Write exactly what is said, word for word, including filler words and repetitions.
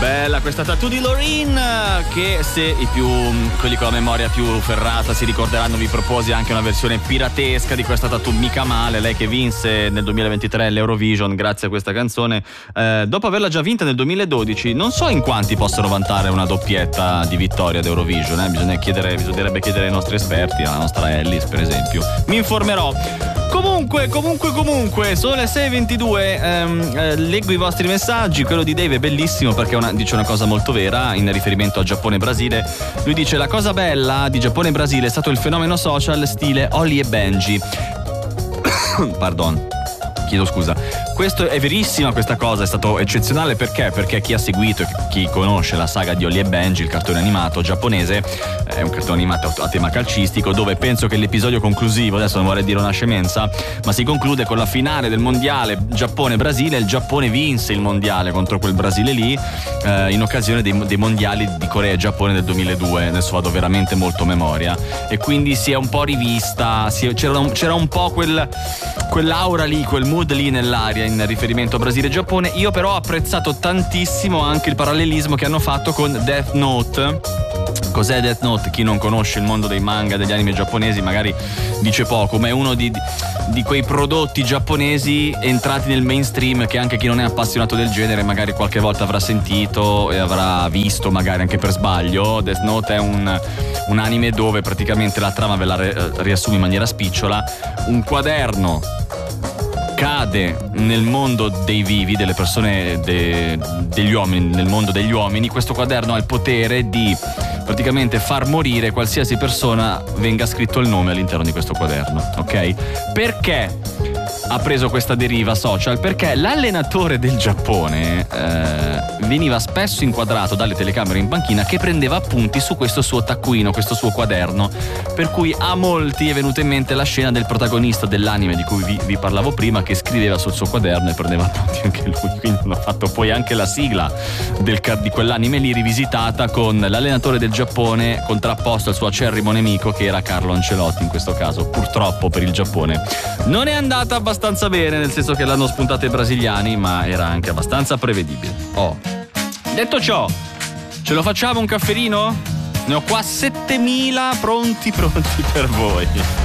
Bella questa tattoo di Loreen, che se i più quelli con la memoria più ferrata si ricorderanno, vi proposi anche una versione piratesca di questa tattoo mica male, lei che vinse nel duemilaventitré l'Eurovision grazie a questa canzone, eh, dopo averla già vinta nel duemiladodici. Non so in quanti possono vantare una doppietta di vittoria ad Eurovision, eh? Bisogna chiedere, bisognerebbe chiedere ai nostri esperti, alla nostra Ellis per esempio. Mi informerò. Comunque, comunque, comunque, sono le sei e ventidue, ehm, eh, leggo i vostri messaggi. Quello di Dave è bellissimo perché una, dice una cosa molto vera in riferimento a Giappone e Brasile. Lui dice: la cosa bella di Giappone e Brasile è stato il fenomeno social stile Holly e Benji. Pardon, chiedo scusa. Questo è verissima, questa cosa è stato eccezionale perché? Perché chi ha seguito e chi conosce la saga di Holly e Benji, il cartone animato giapponese, è un cartone animato a tema calcistico, dove penso che l'episodio conclusivo, adesso non vorrei dire una scemenza, ma si conclude con la finale del mondiale Giappone-Brasile. Il Giappone vinse il mondiale contro quel Brasile lì, eh, in occasione dei, dei mondiali di Corea e Giappone del duemiladue. Adesso vado veramente molto a memoria, e quindi si è un po' rivista, si è, c'era, un, c'era un po' quel, quell'aura lì, quel mood lì nell'aria in riferimento a Brasile e Giappone. Io però ho apprezzato tantissimo anche il parallelismo che hanno fatto con Death Note. Cos'è Death Note? Chi non conosce il mondo dei manga, degli anime giapponesi magari dice poco, ma è uno di, di quei prodotti giapponesi entrati nel mainstream che anche chi non è appassionato del genere magari qualche volta avrà sentito e avrà visto magari anche per sbaglio. Death Note è un, un anime dove praticamente la trama ve la re, riassumo in maniera spicciola. Un quaderno cade nel mondo dei vivi, delle persone, de, degli uomini, nel mondo degli uomini. Questo quaderno ha il potere di praticamente far morire qualsiasi persona venga scritto il nome all'interno di questo quaderno, ok? Perché ha preso questa deriva social? Perché l'allenatore del Giappone eh, veniva spesso inquadrato dalle telecamere in panchina che prendeva appunti su questo suo taccuino, questo suo quaderno, per cui a molti è venuta in mente la scena del protagonista dell'anime di cui vi, vi parlavo prima, che scriveva sul suo quaderno e prendeva appunti anche lui. Quindi hanno fatto poi anche la sigla del, di quell'anime lì rivisitata con l'allenatore del Giappone contrapposto al suo acerrimo nemico che era Carlo Ancelotti in questo caso. Purtroppo per il Giappone non è andata abbastanza bene, nel senso che l'hanno spuntato i brasiliani, ma era anche abbastanza prevedibile. Oh, detto ciò, ce lo facciamo un cafferino? Ne ho qua settemila pronti pronti per voi.